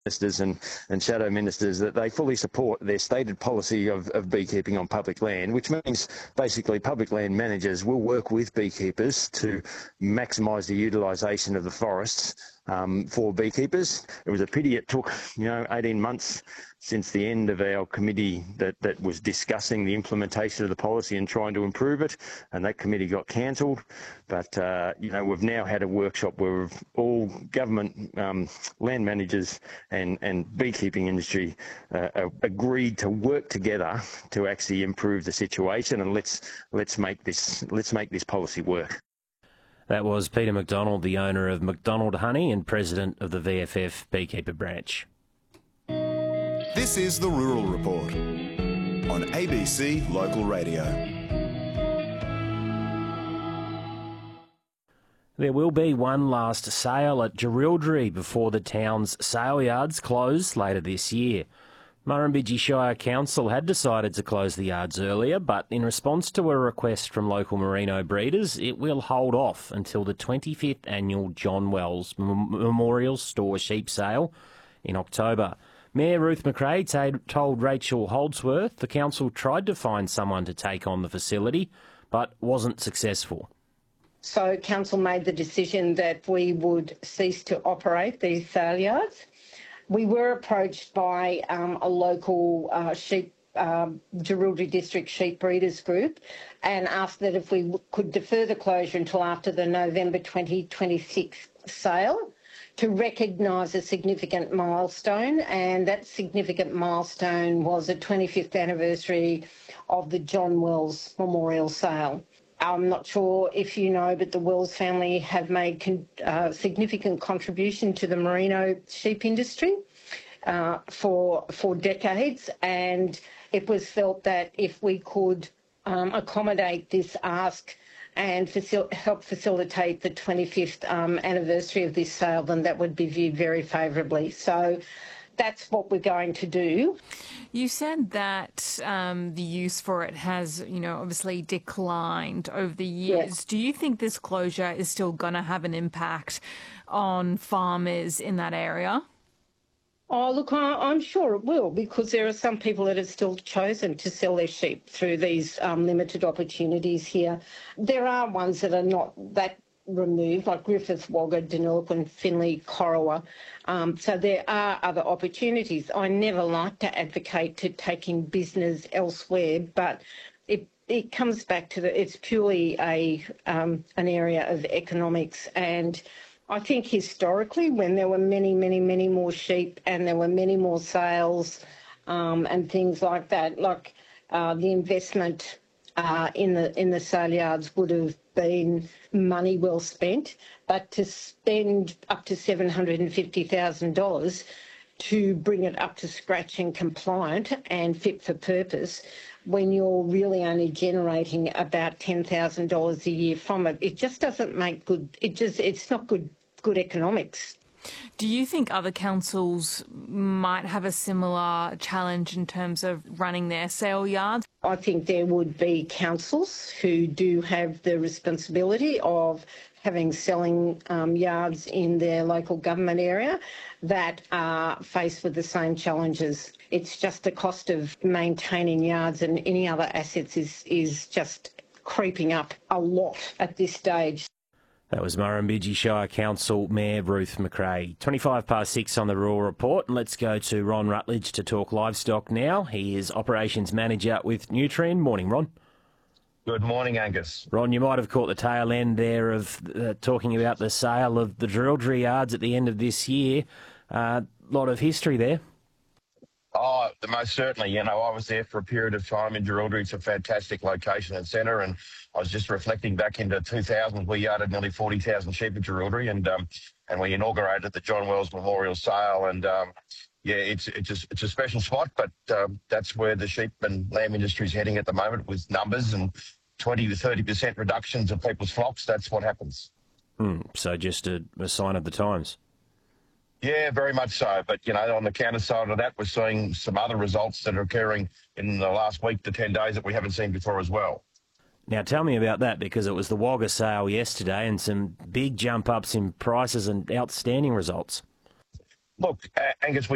ministers and shadow ministers that they fully support their stated policy of beekeeping on public land, which means basically public land managers will work with beekeepers to maximise the utilisation of the forests for beekeepers. It was a pity it took 18 months since the end of our committee that was discussing the implementation of the policy and trying to improve it, and that committee got cancelled. But we've now had a workshop where all government land managers and beekeeping industry agreed to work together to actually improve the situation, and let's make this policy work. That was Peter McDonald, the owner of McDonald Honey and president of the VFF Beekeeper Branch. This is the Rural Report on ABC Local Radio. There will be one last sale at Jerilderie before the town's sale yards close later this year. Murrumbidgee Shire Council had decided to close the yards earlier, but in response to a request from local merino breeders, it will hold off until the 25th annual John Wells Memorial Store Sheep Sale in October. Mayor Ruth McRae told Rachel Holdsworth the council tried to find someone to take on the facility, but wasn't successful. So council made the decision that we would cease to operate these sale yards. We were approached by a local Jerilderie District Sheep Breeders Group and asked that if we could defer the closure until after the November 2026 sale to recognise a significant milestone, and that significant milestone was the 25th anniversary of the John Wells Memorial Sale. I'm not sure if you know, but the Wells family have made significant contribution to the merino sheep industry for decades, and it was felt that if we could accommodate this ask and help facilitate the 25th anniversary of this sale, then that would be viewed very favourably. So that's what we're going to do. You said that the use for it has, obviously declined over the years. Yes. Do you think this closure is still going to have an impact on farmers in that area? Oh, look, I'm sure it will, because there are some people that have still chosen to sell their sheep through these limited opportunities here. There are ones that are not that removed, like Griffith, Wagga, Deniliquin, Finley, Corowa. So there are other opportunities. I never like to advocate to taking business elsewhere, but it comes back to it's purely an area of economics. And I think historically, when there were many, many, many more sheep and there were many more sales and things like that, like the investment in the sale yards would have been money well spent, but to spend up to $750,000 to bring it up to scratch and compliant and fit for purpose, when you're really only generating about $10,000 a year from it, it just doesn't make good. It's not good economics. Do you think other councils might have a similar challenge in terms of running their sale yards? I think there would be councils who do have the responsibility of having selling yards in their local government area that are faced with the same challenges. It's just the cost of maintaining yards and any other assets is just creeping up a lot at this stage. That was Murrumbidgee Shire Council Mayor Ruth McRae. 6:25 on the Rural Report, and let's go to Ron Rutledge to talk livestock now. He is Operations Manager with Nutrien. Morning, Ron. Good morning, Angus. Ron, you might have caught the tail end there of talking about the sale of the Jerilderie yards at the end of this year. A lot of history there. Oh, most certainly. I was there for a period of time in Jerilderie. It's a fantastic location and centre, and I was just reflecting back into 2000. We yarded nearly 40,000 sheep at Jerilderie, and we inaugurated the John Wells Memorial Sale. And it's a special spot, but that's where the sheep and lamb industry is heading at the moment, with numbers and 20 to 30% reductions of people's flocks. That's what happens. So just a sign of the times. Yeah, very much so. But, on the counter side of that, we're seeing some other results that are occurring in the last week to 10 days that we haven't seen before as well. Now, tell me about that, because it was the Wagga sale yesterday and some big jump-ups in prices and outstanding results. Look, Angus,